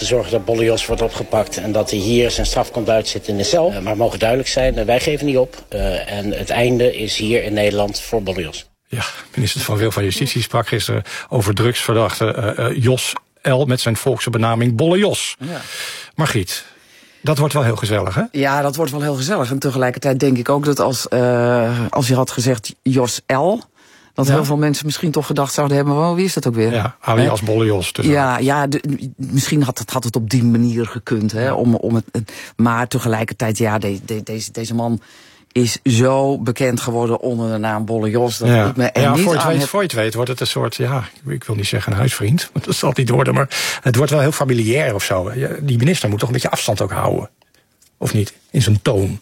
zorgen dat Bolle Jos wordt opgepakt en dat hij hier zijn straf komt uitzitten in de cel. Maar we mogen duidelijk zijn, wij geven niet op. En het einde is hier in Nederland voor Bolle Jos. Ja, minister Van Wil van Justitie sprak gisteren over drugsverdachte Jos L. met zijn volkse benaming Bolle Jos. Ja. Margriet, dat wordt wel heel gezellig, hè? Ja, dat wordt wel heel gezellig. En tegelijkertijd denk ik ook dat als je had gezegd Jos L., dat heel veel mensen misschien toch gedacht zouden hebben, oh, wie is dat ook weer? Ja, alias Bolle Jos. Dus misschien had het op die manier gekund. Hè, om het, maar tegelijkertijd, ja, deze man is zo bekend geworden onder de naam Bolle Jos. Dat ik me er niet voor je het weet wordt het een soort, ja, ik wil niet zeggen een huisvriend, want dat zal het niet worden, maar het wordt wel heel familiair of zo. Die minister moet toch een beetje afstand ook houden. Of niet? In zijn toon.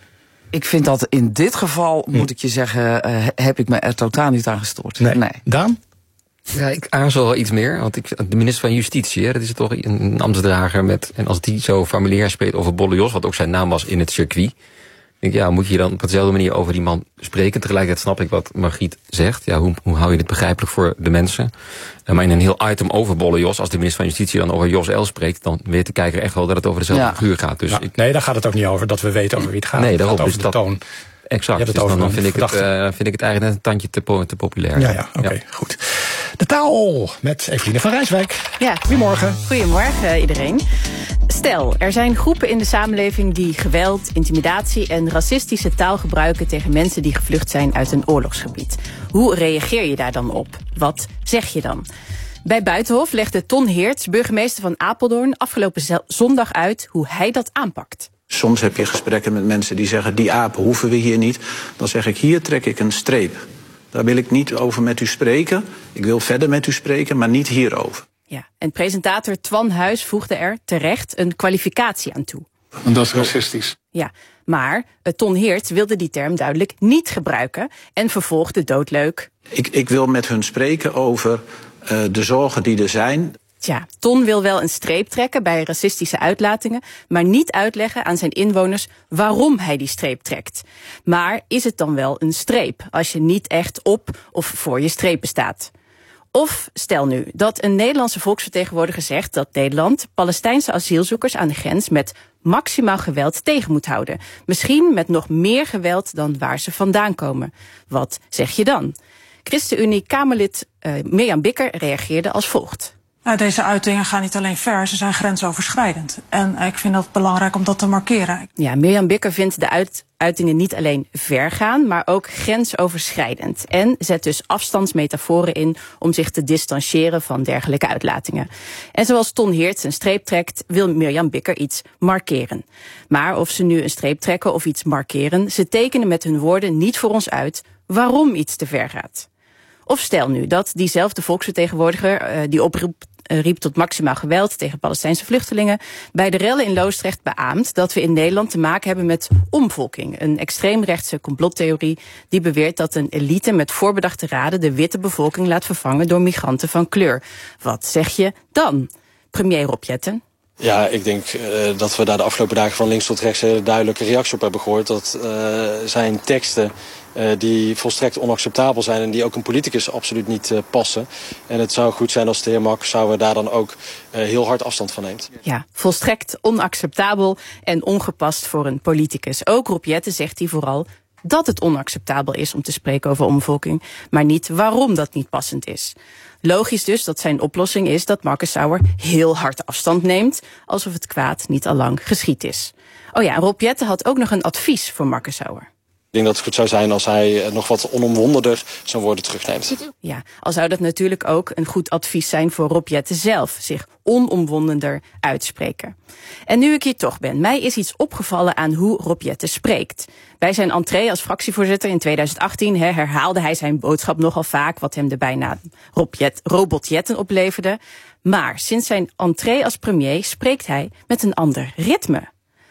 Ik vind dat in dit geval, moet ik je zeggen, heb ik me er totaal niet aan gestoord. Nee. Daan? Ja, ik aarzel wel iets meer, want de minister van Justitie, dat is toch een ambtsdrager met, en als die zo familiair spreekt over Bolle Jos, wat ook zijn naam was in het circuit, denk ik, ja, moet je dan op dezelfde manier over die man spreken. Tegelijkertijd snap ik wat Margriet zegt. Ja, hoe hou je dit begrijpelijk voor de mensen? Maar in een heel item over Bolle Jos, als de minister van Justitie dan over Jos L. spreekt, dan weet de kijker echt wel dat het over dezelfde figuur gaat. Dus nee, daar gaat het ook niet over, dat we weten over wie het gaat. Nee, daarom het gaat over de toon. Exact, dus dan vind ik het eigenlijk net een tandje te populair. Ja, oké, goed. De taal met Eveline van Rijswijk. Ja. Goedemorgen. Goedemorgen iedereen. Stel, er zijn groepen in de samenleving die geweld, intimidatie en racistische taal gebruiken tegen mensen die gevlucht zijn uit een oorlogsgebied. Hoe reageer je daar dan op? Wat zeg je dan? Bij Buitenhof legde Ton Heerts, burgemeester van Apeldoorn, afgelopen zondag uit hoe hij dat aanpakt. Soms heb je gesprekken met mensen die zeggen, die apen hoeven we hier niet. Dan zeg ik, hier trek ik een streep. Daar wil ik niet over met u spreken. Ik wil verder met u spreken, maar niet hierover. Ja, en presentator Twan Huis voegde er terecht een kwalificatie aan toe. En dat is racistisch. Ja, maar Ton Heerts wilde die term duidelijk niet gebruiken en vervolgde doodleuk. Ik wil met hun spreken over de zorgen die er zijn. Tja, Ton wil wel een streep trekken bij racistische uitlatingen, maar niet uitleggen aan zijn inwoners waarom hij die streep trekt. Maar is het dan wel een streep als je niet echt op of voor je strepen staat? Of stel nu dat een Nederlandse volksvertegenwoordiger zegt dat Nederland Palestijnse asielzoekers aan de grens met maximaal geweld tegen moet houden. Misschien met nog meer geweld dan waar ze vandaan komen. Wat zeg je dan? ChristenUnie-Kamerlid Mirjam Bikker reageerde als volgt. Deze uitingen gaan niet alleen ver, ze zijn grensoverschrijdend. En ik vind het belangrijk om dat te markeren. Ja, Mirjam Bikker vindt de uitingen niet alleen ver gaan, maar ook grensoverschrijdend. En zet dus afstandsmetaforen in om zich te distancieren van dergelijke uitlatingen. En zoals Ton Heerts een streep trekt, wil Mirjam Bikker iets markeren. Maar of ze nu een streep trekken of iets markeren, ze tekenen met hun woorden niet voor ons uit waarom iets te ver gaat. Of stel nu dat diezelfde volksvertegenwoordiger die riep tot maximaal geweld tegen Palestijnse vluchtelingen, bij de rellen in Loosdrecht beaamt dat we in Nederland te maken hebben met omvolking. Een extreemrechtse complottheorie die beweert dat een elite met voorbedachte raden de witte bevolking laat vervangen door migranten van kleur. Wat zeg je dan, premier Rob Jetten? Ja, ik denk dat we daar de afgelopen dagen van links tot rechts hele duidelijke reactie op hebben gehoord. Dat zijn teksten die volstrekt onacceptabel zijn en die ook een politicus absoluut niet passen. En het zou goed zijn als de heer Makkessauer daar dan ook heel hard afstand van neemt. Ja, volstrekt onacceptabel en ongepast voor een politicus. Ook Rob Jetten zegt hij vooral dat het onacceptabel is om te spreken over omvolking, maar niet waarom dat niet passend is. Logisch dus dat zijn oplossing is dat Makkessauer heel hard afstand neemt, alsof het kwaad niet allang geschied is. Oh ja, Rob Jetten had ook nog een advies voor Makkessauer. Ik denk dat het goed zou zijn als hij nog wat onomwonderder zijn woorden terugneemt. Ja, al zou dat natuurlijk ook een goed advies zijn voor Rob Jetten zelf, zich onomwonderder uitspreken. En nu ik hier toch ben, mij is iets opgevallen aan hoe Rob Jetten spreekt. Bij zijn entree als fractievoorzitter in 2018 herhaalde hij zijn boodschap nogal vaak, wat hem de bijnaam Robot Jetten opleverde. Maar sinds zijn entree als premier spreekt hij met een ander ritme.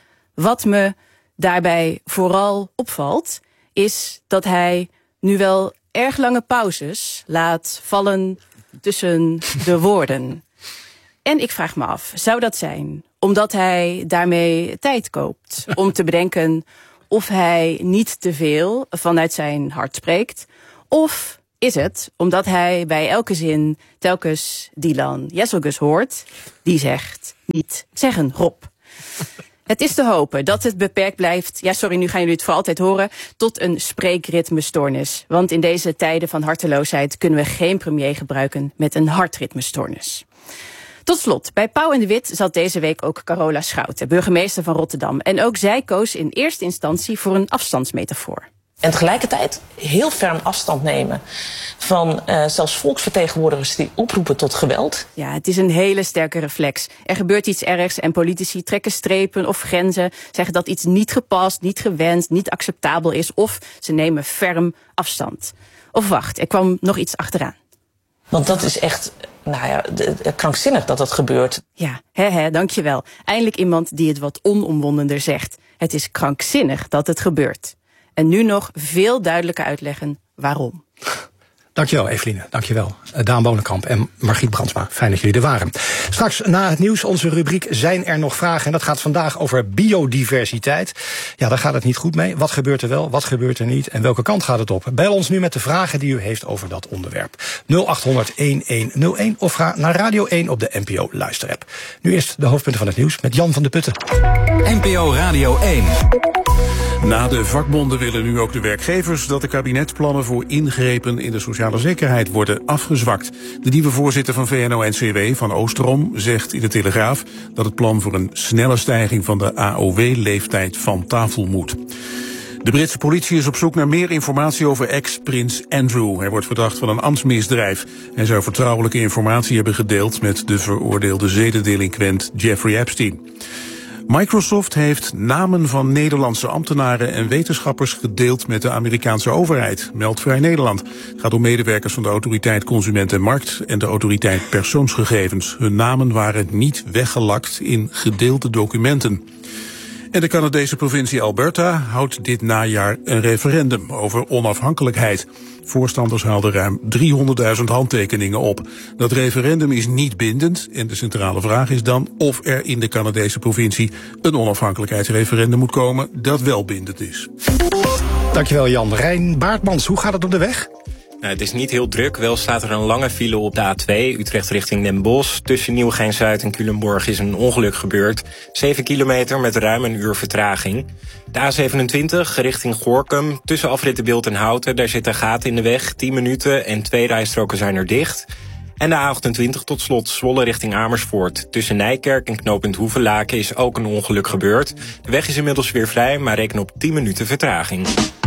Wat me daarbij vooral opvalt, is dat hij nu wel erg lange pauzes laat vallen tussen de woorden. En ik vraag me af, zou dat zijn omdat hij daarmee tijd koopt om te bedenken of hij niet te veel vanuit zijn hart spreekt, of is het omdat hij bij elke zin telkens Dylan Jezelgus hoort. Die zegt niet zeggen, Rob. Het is te hopen dat het beperkt blijft, nu gaan jullie het voor altijd horen, tot een spreekritmestoornis. Want in deze tijden van harteloosheid kunnen we geen premier gebruiken met een hartritmestoornis. Tot slot, bij Pauw en de Wit zat deze week ook Carola Schouten, burgemeester van Rotterdam. En ook zij koos in eerste instantie voor een afstandsmetafoor. En tegelijkertijd heel ferm afstand nemen van zelfs volksvertegenwoordigers die oproepen tot geweld. Ja, het is een hele sterke reflex. Er gebeurt iets ergs en politici trekken strepen of grenzen, zeggen dat iets niet gepast, niet gewenst, niet acceptabel is, of ze nemen ferm afstand. Of wacht, er kwam nog iets achteraan. Want dat is echt, krankzinnig dat dat gebeurt. Ja, dankjewel. Eindelijk iemand die het wat onomwondener zegt. Het is krankzinnig dat het gebeurt. En nu nog veel duidelijker uitleggen waarom. Dankjewel, Eveline. Dankjewel. Daan Bonenkamp en Margriet Brandsma. Fijn dat jullie er waren. Straks na het nieuws, onze rubriek Zijn er nog vragen? En dat gaat vandaag over biodiversiteit. Ja, daar gaat het niet goed mee. Wat gebeurt er wel, wat gebeurt er niet en welke kant gaat het op? Bel ons nu met de vragen die u heeft over dat onderwerp. 0800-1101 of ga naar Radio 1 op de NPO Luisterapp. Nu eerst de hoofdpunten van het nieuws met Jan van de Putten. NPO Radio 1. Na de vakbonden willen nu ook de werkgevers dat de kabinetsplannen voor ingrepen in de sociale zekerheid worden afgezwakt. De nieuwe voorzitter van VNO-NCW, Van Oosterom, zegt in de Telegraaf dat het plan voor een snelle stijging van de AOW-leeftijd van tafel moet. De Britse politie is op zoek naar meer informatie over ex-prins Andrew. Hij wordt verdacht van een ambtsmisdrijf. Hij zou vertrouwelijke informatie hebben gedeeld met de veroordeelde zedendelinquent Jeffrey Epstein. Microsoft heeft namen van Nederlandse ambtenaren en wetenschappers gedeeld met de Amerikaanse overheid, meldt Vrij Nederland. Het gaat om medewerkers van de Autoriteit Consument en Markt en de Autoriteit Persoonsgegevens. Hun namen waren niet weggelakt in gedeelde documenten. En de Canadese provincie Alberta houdt dit najaar een referendum over onafhankelijkheid. Voorstanders haalden ruim 300.000 handtekeningen op. Dat referendum is niet bindend en de centrale vraag is dan of er in de Canadese provincie een onafhankelijkheidsreferendum moet komen dat wel bindend is. Dankjewel Jan. Rijn Baartmans, hoe gaat het op de weg? Het is niet heel druk, wel staat er een lange file op de A2, Utrecht richting Den Bosch. Tussen Nieuwegein-Zuid en Culemborg is een ongeluk gebeurd. 7 kilometer met ruim een uur vertraging. De A27 richting Gorinchem, tussen afritten Beeld en Houten, daar zit een gat in de weg. 10 minuten en 2 rijstroken zijn er dicht. En de A28 tot slot Zwolle richting Amersfoort. Tussen Nijkerk en knooppunt Hoevelaken is ook een ongeluk gebeurd. De weg is inmiddels weer vrij, maar reken op 10 minuten vertraging.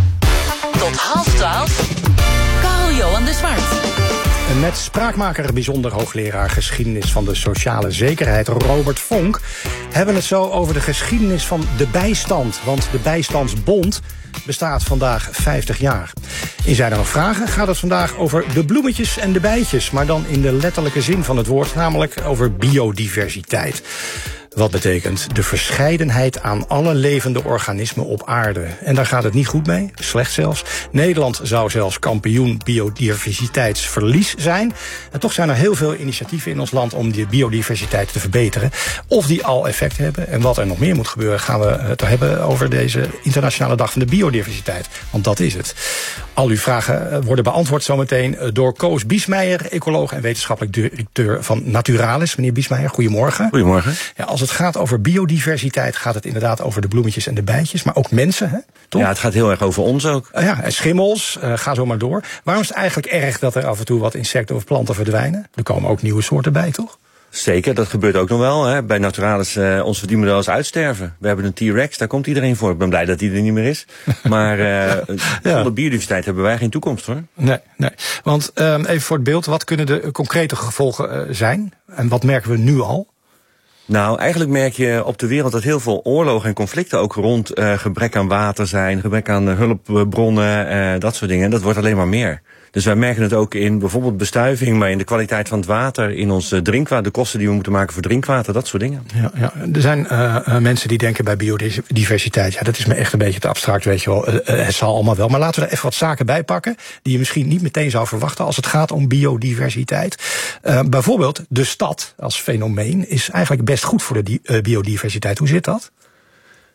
Tot 11:30. Johan de Zwart. Met spraakmaker, bijzonder hoogleraar geschiedenis van de sociale zekerheid Robert Vonk hebben we het zo over de geschiedenis van de bijstand. Want de Bijstandsbond bestaat vandaag 50 jaar. In Zijn er nog vragen gaat het vandaag over de bloemetjes en de bijtjes, maar dan in de letterlijke zin van het woord, namelijk over biodiversiteit. Wat betekent de verscheidenheid aan alle levende organismen op aarde. En daar gaat het niet goed mee, slecht zelfs. Nederland zou zelfs kampioen biodiversiteitsverlies zijn. En toch zijn er heel veel initiatieven in ons land om die biodiversiteit te verbeteren. Of die al effect hebben en wat er nog meer moet gebeuren, gaan we het hebben over deze Internationale Dag van de Biodiversiteit. Want dat is het. Al uw vragen worden beantwoord zometeen door Koos Biesmeijer, ecoloog en wetenschappelijk directeur van Naturalis. Meneer Biesmeijer, goedemorgen. Goedemorgen. Ja, als het gaat over biodiversiteit gaat het inderdaad over de bloemetjes en de bijtjes, maar ook mensen, hè? Toch? Ja, het gaat heel erg over ons ook. Ja, en schimmels, ga zo maar door. Waarom is het eigenlijk erg dat er af en toe wat insecten of planten verdwijnen? Er komen ook nieuwe soorten bij, toch? Zeker, dat gebeurt ook nog wel. Hè. Bij Naturalis, ons verdienmodel is uitsterven. We hebben een T-Rex, daar komt iedereen voor. Ik ben blij dat die er niet meer is. Maar zonder biodiversiteit hebben wij geen toekomst, hoor. Nee. Want even voor het beeld, wat kunnen de concrete gevolgen zijn? En wat merken we nu al? Nou, eigenlijk merk je op de wereld dat heel veel oorlogen en conflicten ook rond gebrek aan water zijn, gebrek aan hulpbronnen, dat soort dingen. En dat wordt alleen maar meer. Dus wij merken het ook in bijvoorbeeld bestuiving, maar in de kwaliteit van het water, in ons drinkwater, de kosten die we moeten maken voor drinkwater, dat soort dingen. Ja. Er zijn mensen die denken bij biodiversiteit, ja, dat is me echt een beetje te abstract, weet je wel. Het zal allemaal wel, maar laten we er even wat zaken bij pakken die je misschien niet meteen zou verwachten als het gaat om biodiversiteit. Bijvoorbeeld de stad als fenomeen is eigenlijk best goed voor de biodiversiteit. Hoe zit dat?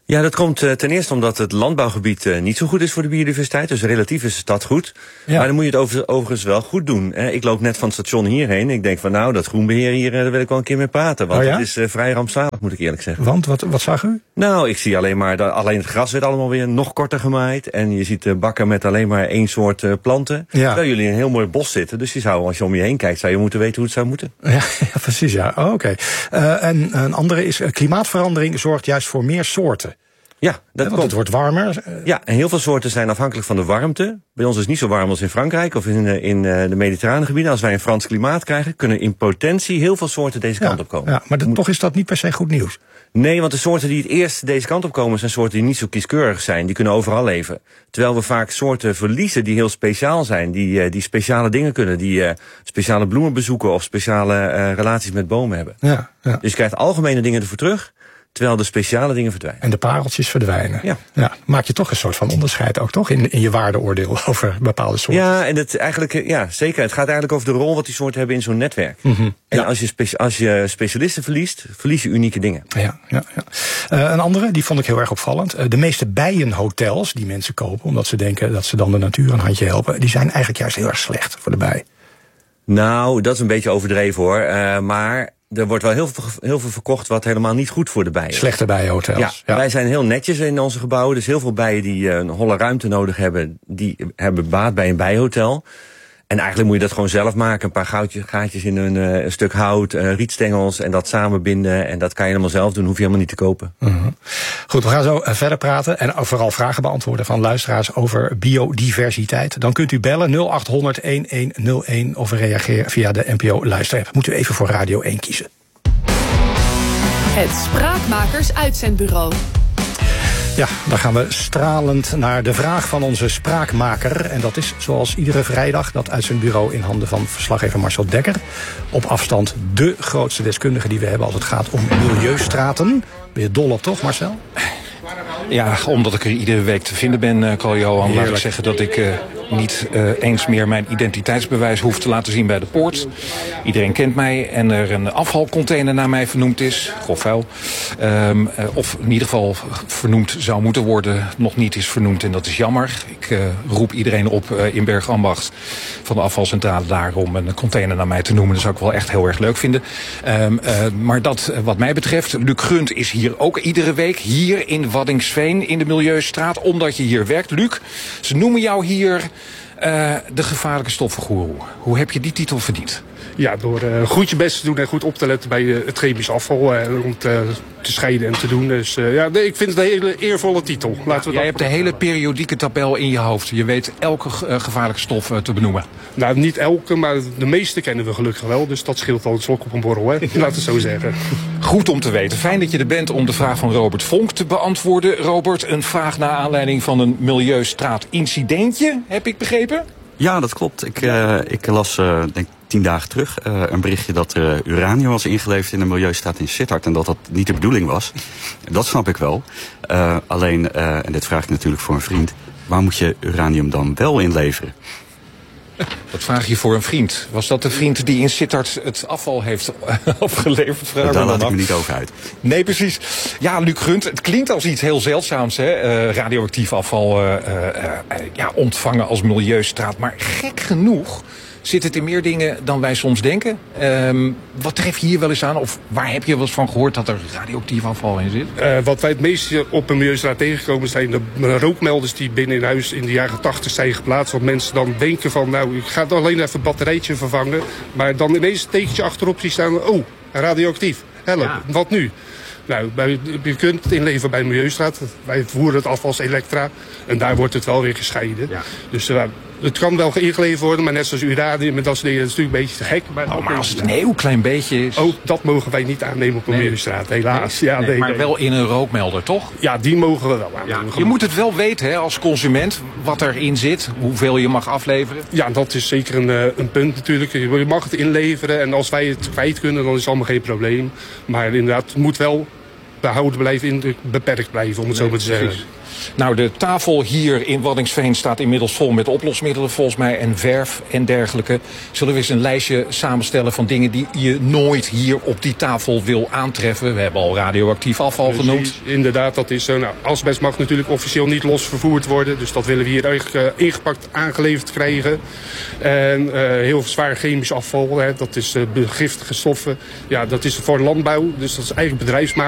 Ja, dat komt ten eerste omdat het landbouwgebied niet zo goed is voor de biodiversiteit. Dus relatief is het goed. Ja. Maar dan moet je het overigens wel goed doen. Ik loop net van het station hierheen. Ik denk van nou, dat groenbeheer hier, daar wil ik wel een keer mee praten. Want het is vrij rampzalig, moet ik eerlijk zeggen. Want, wat zag u? Nou, ik zie alleen maar, alleen het gras werd allemaal weer nog korter gemaaid. En je ziet bakken met alleen maar één soort planten. Ja. Terwijl jullie in een heel mooi bos zitten. Dus je zou, als je om je heen kijkt, zou je moeten weten hoe het zou moeten. Ja, precies, ja. Oké. En een andere is, klimaatverandering zorgt juist voor meer soorten. Ja, dat komt. Het wordt warmer. Ja, en heel veel soorten zijn afhankelijk van de warmte. Bij ons is het niet zo warm als in Frankrijk of in de mediterrane gebieden. Als wij een Frans klimaat krijgen, kunnen in potentie heel veel soorten deze kant op komen. Ja, maar toch is dat niet per se goed nieuws. Nee, want de soorten die het eerst deze kant op komen zijn soorten die niet zo kieskeurig zijn. Die kunnen overal leven. Terwijl we vaak soorten verliezen die heel speciaal zijn. Die speciale dingen kunnen. Die speciale bloemen bezoeken of speciale relaties met bomen hebben. Ja. Dus je krijgt algemene dingen ervoor terug. Terwijl de speciale dingen verdwijnen. En de pareltjes verdwijnen. Ja. Maak je toch een soort van onderscheid ook, toch? In je waardeoordeel over bepaalde soorten. Ja, en zeker. Het gaat eigenlijk over de rol wat die soorten hebben in zo'n netwerk. Mm-hmm. En als je specialisten verlies je unieke dingen. Ja. Een andere, die vond ik heel erg opvallend. De meeste bijenhotels die mensen kopen, omdat ze denken dat ze dan de natuur een handje helpen, die zijn eigenlijk juist heel erg slecht voor de bij. Nou, dat is een beetje overdreven hoor. Maar er wordt wel heel veel verkocht wat helemaal niet goed voor de bijen is. Slechte bijenhotels. Ja, wij zijn heel netjes in onze gebouwen. Dus heel veel bijen die een holle ruimte nodig hebben, die hebben baat bij een bijenhotel. En eigenlijk moet je dat gewoon zelf maken. Een paar gaatjes in een stuk hout, rietstengels en dat samenbinden. En dat kan je helemaal zelf doen, hoef je helemaal niet te kopen. Mm-hmm. Goed, we gaan zo verder praten en vooral vragen beantwoorden van luisteraars over biodiversiteit. Dan kunt u bellen 0800-1101 of reageer via de NPO luisterapp. Moet u even voor Radio 1 kiezen. Het Spraakmakers Uitzendbureau. Ja, dan gaan we stralend naar de vraag van onze spraakmaker. En dat is zoals iedere vrijdag dat uitzendbureau in handen van verslaggever Marcel Dekker. Op afstand de grootste deskundige die we hebben als het gaat om milieustraten. Ben je dol op, toch Marcel? Ja, omdat ik er iedere week te vinden ben, Carl-Johan. Laat ik zeggen dat ik niet eens meer mijn identiteitsbewijs hoef te laten zien bij de poort. Iedereen kent mij en er een afvalcontainer naar mij vernoemd is. Grof vuil. Of in ieder geval vernoemd zou moeten worden. Nog niet is vernoemd en dat is jammer. Ik roep iedereen op in Bergambacht van de afvalcentrale daar om een container naar mij te noemen. Dat zou ik wel echt heel erg leuk vinden. Maar dat wat mij betreft, Luc Grunt is hier ook iedere week. Hier in Waddinxveen in de Milieustraat, omdat je hier werkt. Luc, ze noemen jou hier de gevaarlijke stoffengoeroe. Hoe heb je die titel verdiend? Ja, door goed je best te doen en goed op te letten bij het chemisch afval. Om te scheiden en te doen. Dus ik vind het een hele eervolle titel. Jij hebt de hele periodieke tabel in je hoofd. Je weet elke gevaarlijke stof te benoemen. Nou, niet elke, maar de meeste kennen we gelukkig wel. Dus dat scheelt wel een slok op een borrel, hè? Laten we het zo zeggen. Goed om te weten. Fijn dat je er bent om de vraag van Robert Vonk te beantwoorden. Robert, een vraag naar aanleiding van een Milieustraat-incidentje, heb ik begrepen? Ja, dat klopt. Ik las, denk 10 dagen terug, een berichtje dat er uranium was ingeleverd in een Milieustraat in Sittard en dat niet de bedoeling was. Dat snap ik wel. Alleen, en dit vraag ik natuurlijk voor een vriend, waar moet je uranium dan wel inleveren? Dat vraag je voor een vriend. Was dat de vriend die in Sittard het afval heeft opgeleverd? Daar laat ik me niet over uit. Nee, precies. Ja, Luc Grunt, het klinkt als iets heel zeldzaams, hè? Radioactief afval ontvangen als Milieustraat. Maar gek genoeg zit het in meer dingen dan wij soms denken. Wat tref je hier wel eens aan? Of waar heb je wel eens van gehoord dat er radioactief afval in zit? Wat wij het meest op een Milieustraat tegenkomen zijn de rookmelders die binnen in huis in de jaren 80 zijn geplaatst. Want mensen dan denken van, nou, ik ga alleen even een batterijtje vervangen. Maar dan ineens een tekentje achterop die staan, oh, radioactief. Help, wat nu? Nou, je kunt het inleveren bij de Milieustraat. Wij voeren het af als Elektra. En daar wordt het wel weer gescheiden. Ja. Dus het kan wel ingeleverd worden, maar net zoals uranium en dat soort dingen, dat is natuurlijk een beetje te gek. Maar als het een heel klein beetje is... Oh, dat mogen wij niet aannemen op een Milieustraat, helaas. Nee, maar wel in een rookmelder, toch? Ja, die mogen we wel aannemen. Ja. Je moet het wel weten, hè, als consument, wat erin zit, hoeveel je mag afleveren. Ja, dat is zeker een punt natuurlijk. Je mag het inleveren en als wij het kwijt kunnen, dan is het allemaal geen probleem. Maar inderdaad, het moet wel behouden blijven, beperkt blijven, om het zo maar te zeggen. Nou, de tafel hier in Waddinxveen staat inmiddels vol met oplosmiddelen volgens mij en verf en dergelijke. Zullen we eens een lijstje samenstellen van dingen die je nooit hier op die tafel wil aantreffen? We hebben al radioactief afval genoemd. Inderdaad, dat is zo. Nou, asbest mag natuurlijk officieel niet los vervoerd worden. Dus dat willen we hier eigenlijk ingepakt aangeleverd krijgen. En heel zwaar chemisch afval, dat is giftige stoffen. Ja, dat is voor landbouw, dus dat is eigenlijk bedrijfsmatig.